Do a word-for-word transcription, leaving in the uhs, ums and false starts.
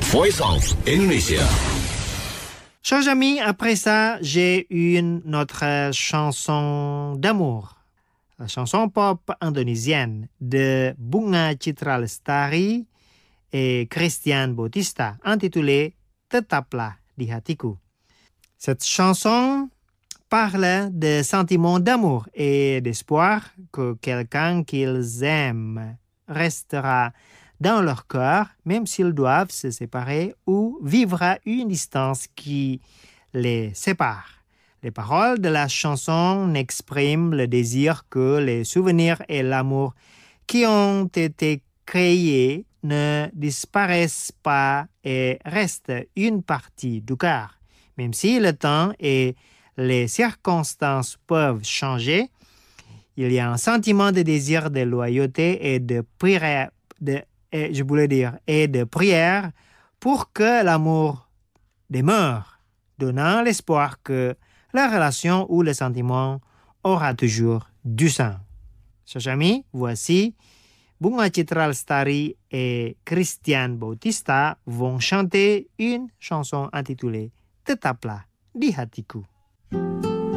Voice of Indonesia. Chers amis, après ça, j'ai une autre chanson d'amour. La chanson pop indonésienne de Bunga Citra Lestari et Christian Bautista, intitulée Tetaplah di Hatiku. Cette chanson parle de sentiments d'amour et d'espoir que quelqu'un qu'ils aiment restera dans leur cœur, même s'ils doivent se séparer ou vivre à une distance qui les sépare. Les paroles de la chanson expriment le désir que les souvenirs et l'amour qui ont été créés ne disparaissent pas et restent une partie du cœur. Même si le temps et les circonstances peuvent changer, il y a un sentiment de désir, de loyauté et de prière, de, et, je voulais dire, et de prière pour que l'amour demeure, donnant l'espoir que la relation ou le sentiment aura toujours du sens. Chers amis, voici Bunga Citra Lestari et Christian Bautista vont chanter une chanson intitulée Tetaplah di Hatiku.